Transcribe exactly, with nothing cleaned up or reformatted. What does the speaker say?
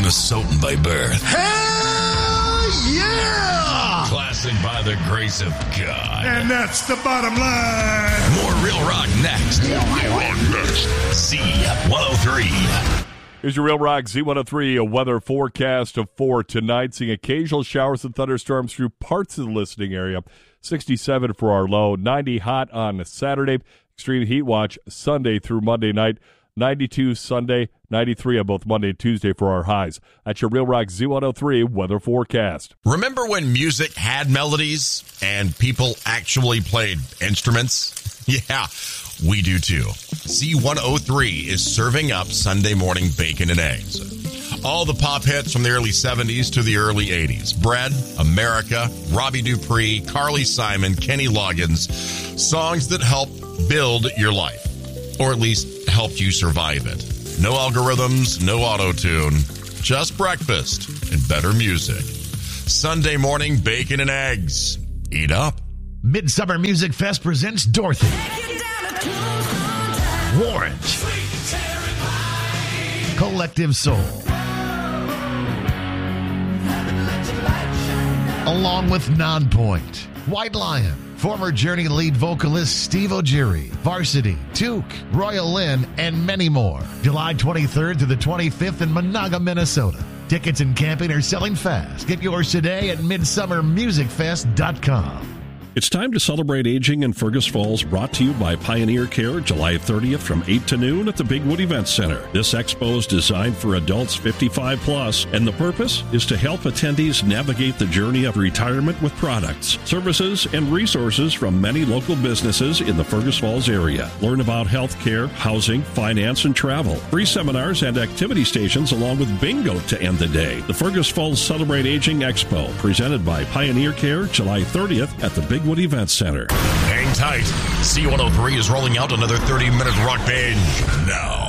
Minnesotan by birth. Hell yeah! Classic by the grace of God. And that's the bottom line. More Real Rock next. More Real Rock next. Z one oh three. Here's your Real Rock Z one oh three, a weather forecast of four tonight, seeing occasional showers and thunderstorms through parts of the listening area. sixty-seven for our low, ninety hot on Saturday, extreme heat watch Sunday through Monday night, ninety-two Sunday, ninety-three on both Monday and Tuesday for our highs. That's your Real Rock Z one oh three weather forecast. Remember when music had melodies and people actually played instruments? Yeah, we do too. Z one oh three is serving up Sunday morning bacon and eggs. All the pop hits from the early seventies to the early eighties. Bread, America, Robbie Dupree, Carly Simon, Kenny Loggins. Songs that help build your life, or at least helped you survive it. No algorithms, no auto-tune, just breakfast and better music. Sunday morning bacon and eggs. Eat up. Midsummer Music Fest presents Dorothy, Warrant, Collective Soul, along with Nonpoint, White Lion, former Journey lead vocalist Steve O'Geary, Varsity, Took, Royal Lynn, and many more. July twenty-third to the twenty-fifth in Monaga, Minnesota. Tickets and camping are selling fast. Get yours today at midsummer music fest dot com. It's time to celebrate aging in Fergus Falls, brought to you by Pioneer Care, July thirtieth from eight to noon at the Bigwood Events Center. This expo is designed for adults fifty-five plus, and the purpose is to help attendees navigate the journey of retirement with products, services, and resources from many local businesses in the Fergus Falls area. Learn about health care, housing, finance, and travel. Free seminars and activity stations along with bingo to end the day. The Fergus Falls Celebrate Aging Expo, presented by Pioneer Care, July thirtieth at the Bigwood Events Center. Hang tight. Z one oh three is rolling out another thirty-minute rock binge now.